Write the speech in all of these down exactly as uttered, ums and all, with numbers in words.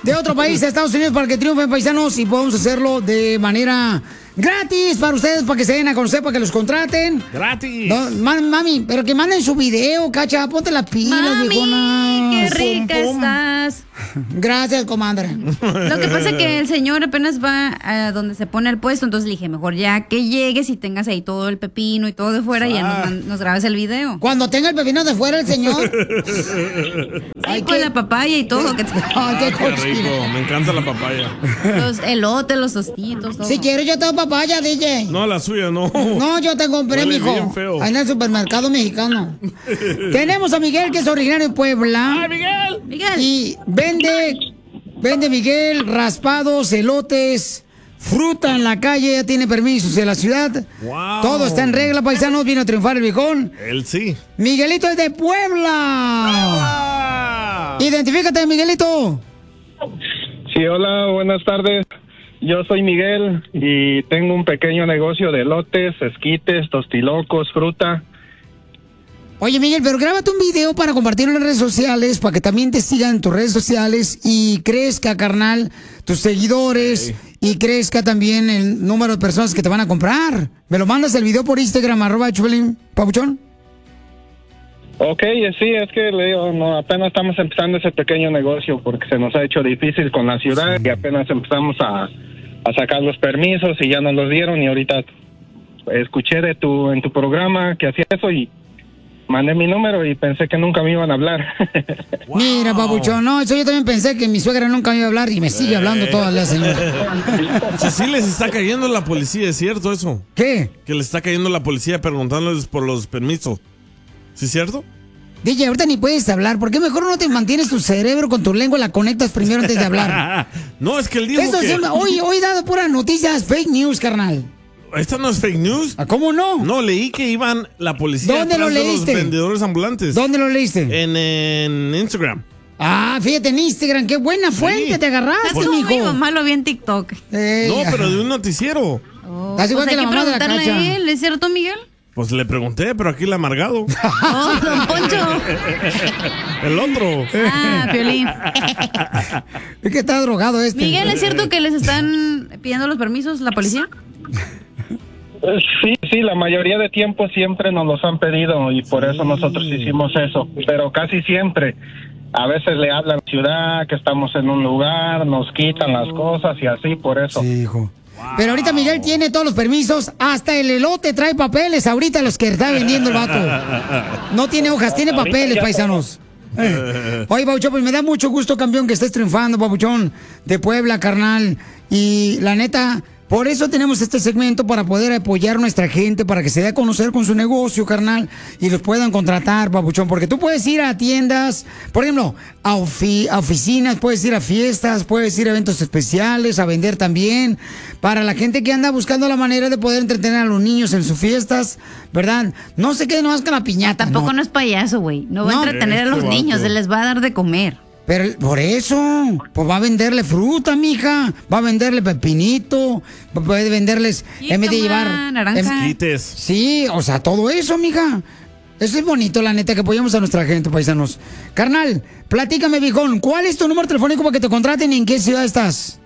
de otro país a Estados Unidos para que triunfen, paisanos, y podemos hacerlo de manera gratis para ustedes, para que se den a conocer, para que los contraten. ¡Gratis! No, mami, pero que manden su video, cacha, ponte las pilas, Mami, viejona. qué rica Pum, pum. estás. Gracias, comadre. Lo que pasa es que el señor apenas va a donde se pone el puesto, entonces le dije, mejor ya que llegues y tengas ahí todo el pepino y todo de fuera, ah. y ya nos, man- nos grabes el video. Cuando tenga el pepino de fuera el señor. Ay, con la papaya y todo. Que te... Ay, qué, qué rico, me encanta la papaya. Los elotes, los tostitos, todo. Si quiero, yo tengo papaya, D J. No, la suya no. No, yo te compré, Huele mijo. bien feo. Ahí en el supermercado mexicano. Tenemos a Miguel, que es originario de Puebla. ¡Ay, Miguel! Miguel. Y vende, vende Miguel raspados, elotes, fruta en la calle, ya tiene permisos de la ciudad. Wow. Todo está en regla, paisanos, vino a triunfar el viejón. Él sí. Miguelito es de Puebla. Ah. Identifícate, Miguelito. Sí, hola, buenas tardes. Yo soy Miguel y tengo un pequeño negocio de elotes, esquites, tostilocos, fruta. Oye, Miguel, pero grábate un video para compartirlo en las redes sociales, para que también te sigan en tus redes sociales y crezca, carnal, tus seguidores, sí. Y crezca también el número de personas que te van a comprar. ¿Me lo mandas el video por Instagram, arroba Chupelín, papuchón? Ok, sí, es que le digo, no, apenas estamos empezando ese pequeño negocio porque se nos ha hecho difícil con la ciudad, sí. Y apenas empezamos a, a sacar los permisos y ya nos los dieron, y ahorita escuché de tu en tu programa que hacía eso y mandé mi número y pensé que nunca me iban a hablar. Wow. Mira, papuchón, no, eso yo también pensé que mi suegra nunca me iba a hablar y me sigue eh. hablando toda la señora. Sí, sí les está cayendo la policía, ¿es cierto eso? ¿Qué? Que les está cayendo la policía preguntándoles por los permisos. ¿Sí es cierto? D J, ahorita ni puedes hablar. ¿Por qué mejor no te mantienes tu cerebro con tu lengua, la conectas primero antes de hablar? No, es que él dijo Esto que... Se, hoy, hoy he dado puras noticias, fake news, carnal. ¿Esta no es fake news? ¿Cómo no? No, leí que iban la policía ¿Dónde lo leíste? De los vendedores ambulantes. ¿Dónde lo leíste? En, en Instagram. Ah, fíjate en Instagram, qué buena fuente sí. te agarraste, Por... mijo. Mi mamá lo vi en TikTok. Ey, no, pero de un noticiero. Oh. Estás igual pues que la mamá de la Cacha. A él, ¿es cierto, Miguel? Pues le pregunté, pero aquí el amargado. ¡Oh, don Poncho! El otro. Ah, Piolín. Es que está drogado este. Miguel, ¿es cierto que les están pidiendo los permisos la policía? Sí, sí, la mayoría de tiempo siempre nos los han pedido y por eso nosotros hicimos eso, pero casi siempre. A veces le hablan a la ciudad que estamos en un lugar, nos quitan las cosas y así, por eso. Sí, hijo. Wow. Pero ahorita Miguel tiene todos los permisos, hasta el elote trae papeles, ahorita los que está vendiendo el vato. No tiene hojas, tiene papeles, paisanos. Eh. Oye, Papuchón, pues me da mucho gusto, campeón, que estés triunfando, Papuchón, de Puebla, carnal. Y la neta, por eso tenemos este segmento, para poder apoyar a nuestra gente, para que se dé a conocer con su negocio, carnal, y los puedan contratar, Papuchón. Porque tú puedes ir a tiendas, por ejemplo, a, ofi- a oficinas, puedes ir a fiestas, puedes ir a eventos especiales, a vender también. Para la gente que anda buscando la manera de poder entretener a los niños en sus fiestas, ¿verdad? No se queden nomás con la piñata. Tampoco no, no es payaso, güey. No va no, a entretener a los este niños, vato. Se les va a dar de comer. Pero por eso, pues va a venderle fruta, mija, va a venderle pepinito, puede venderles, y en vez de llevar... Esquites. Sí, o sea, todo eso, mija. Eso es bonito, la neta, que apoyamos a nuestra gente, paisanos. Carnal, platícame, viejón, ¿cuál es tu número telefónico para que te contraten y en qué ciudad estás?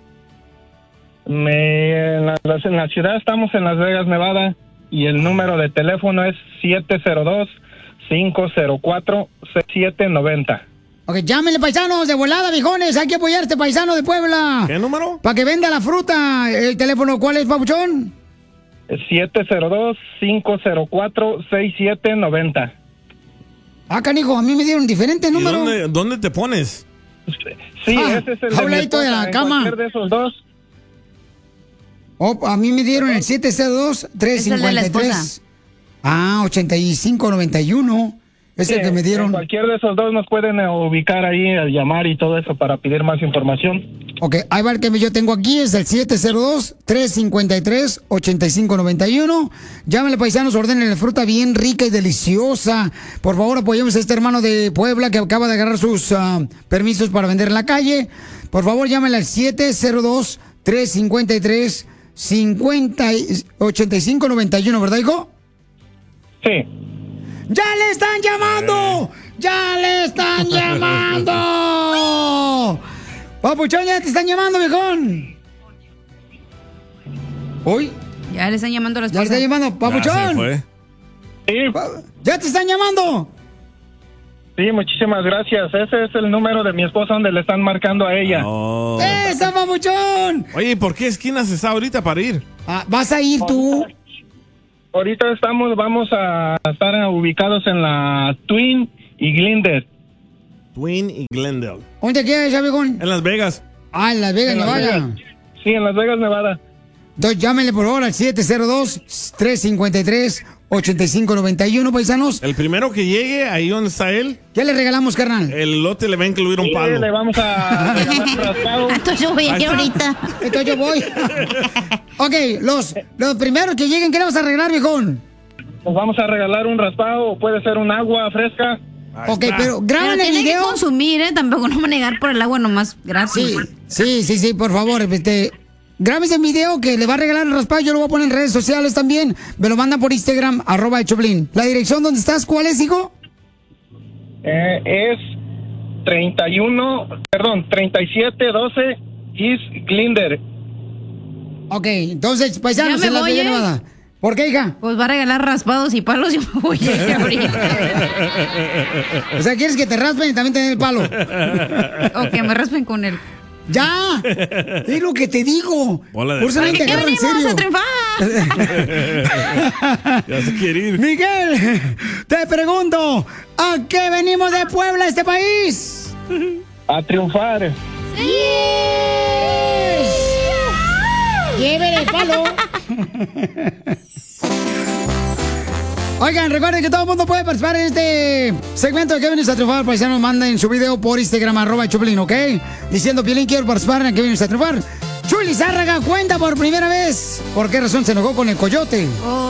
Me, en, la, en la ciudad estamos en Las Vegas, Nevada, y el número de teléfono es siete cero dos, cinco cero cuatro, seis siete nueve cero. Ok, llámenle, paisanos, de volada, viejones. Hay que apoyarte, paisano de Puebla. ¿Qué número? Para que venda la fruta. ¿El teléfono cuál es, papuchón? siete cero dos, cinco cero cuatro, seis siete nueve cero. Ah, canijo, a mí me dieron diferentes números. Dónde, ¿Dónde te pones? Sí, ah, ese es el habladito de, de la cama. De esos dos. Oh, a mí me dieron el siete cero dos, tres cinco tres. Ah, ochenta y cinco noventa y uno. Es sí, el que me dieron. Cualquier de esos dos nos pueden ubicar ahí, al llamar y todo eso para pedir más información. Ok, ahí va el que yo tengo aquí, es el siete cero dos, tres cinco tres, ocho cinco nueve uno. Llámenle, paisanos, ordenen fruta bien rica y deliciosa. Por favor, apoyemos a este hermano de Puebla que acaba de agarrar sus uh, permisos para vender en la calle. Por favor, llámenle al siete cero dos, tres cinco tres, ocho cinco nueve uno, ¿verdad, hijo? Sí. ¡Ya le están llamando! ¡Ya le están llamando! Papuchón, ya te están llamando, viejón. Uy. Ya le están llamando a las Ya le están llamando, Papuchón. Ya se fue. Sí, Ya te están llamando. sí, muchísimas gracias. Ese es el número de mi esposa donde le están marcando a ella. Oh. ¡Esa, Papuchón! Oye, ¿y por qué esquinas está ahorita para ir? Ah, ¿vas a ir tú? Ahorita estamos, vamos a estar ubicados en la Twin y Glendale. Twin y Glendale. ¿Dónde quieres, ya, viejón? En Las Vegas. Ah, en Las Vegas, En Las Nevada. Vegas. Sí, en Las Vegas, Nevada. Entonces, llámenle por favor al siete cero dos, tres cinco tres, ocho cinco nueve uno, paisanos. El primero que llegue, ahí donde está él, ¿Qué le regalamos, carnal? el lote le va a incluir un Sí, palo. le vamos a regalar un raspado. Entonces yo voy aquí ahorita. Entonces yo voy. Ok, los, los primeros que lleguen, ¿qué le vamos a regalar, viejón? Nos vamos a regalar un raspado o puede ser un agua fresca. Ahí Ok, está. pero Pero graben el tiene que video. consumir, ¿eh? Tampoco no me negar por el agua nomás gratis. Sí, sí, sí, sí, por favor, este... Grabe ese video que le va a regalar el raspado. Yo lo voy a poner en redes sociales también. Me lo mandan por Instagram, arroba el Choplin. ¿La dirección donde estás cuál es, hijo? Eh, es treinta y uno, perdón, treinta y siete doce East Glendale. Ok, entonces, paisanos, Ya me en la voy, Villa ¿eh? Nevada. ¿Por qué, hija? Pues va a regalar raspados y palos y me voy a ir ahorita. O sea, ¿quieres que te raspen y también te den el palo? O que me raspen con él. ¡Ya! Es lo que te digo. Bola de Por eso nadie te ¿Qué agarra en venimos serio. a triunfar? Ya se quiere ir. Miguel, te pregunto, ¿a qué venimos de Puebla, este país? A triunfar. ¡Llévele el palo! Oigan, recuerden que todo el mundo puede participar en este segmento de Que Vienes a Triunfar. Paisanos, manden su video por Instagram, arroba Choplin, ¿ok? Diciendo, Piolín, quiero participar en Que Vienes a Triunfar. Chuy Lizárraga cuenta por primera vez por qué razón se enojó con el coyote. Oh,